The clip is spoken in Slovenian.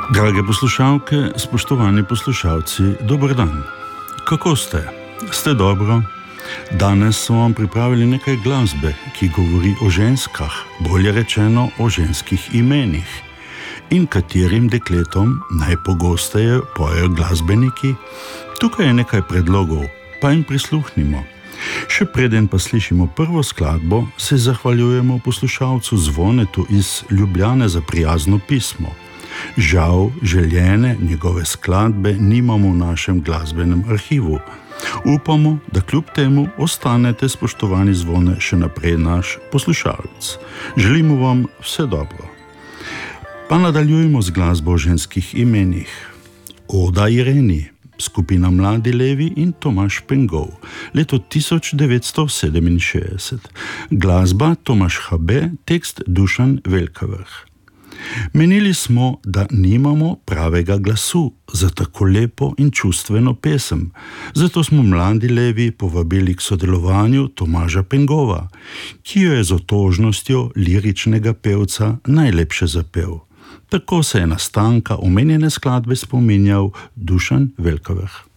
Drage poslušalke, spoštovani poslušalci, dober dan. Kako ste? Ste dobro? Danes smo vam pripravili nekaj glasbe, ki govori o ženskah, bolje rečeno o ženskih imenih. In katerim dekletom najpogosteje pojejo glasbeniki? Tukaj je nekaj predlogov, pa jim prisluhnimo. Še preden pa slišimo prvo skladbo, se zahvaljujemo poslušalcu Zvonetu iz Ljubljane za prijazno pismo. Žal, željene njegove skladbe nimamo v našem glasbenem arhivu. Upamo, da kljub temu ostanete, spoštovani Zvone, še naprej naš poslušalec. Želimo vam vse dobro. Pa nadaljujemo z glasbo o ženskih imenih. Oda Ireni, skupina Mladi Levi in Tomaž Pengov, leto 1967. Glasba Tomaž Habe, tekst Dušan Velkavrh. Menili smo, da nimamo pravega glasu za tako lepo in čustveno pesem. Zato smo Mladi Levi povabili k sodelovanju Tomaža Pengova, ki jo je z otožnostjo liričnega pevca najlepše zapel. Tako se je nastanka omenjene skladbe spominjal Dušan Velkavrh.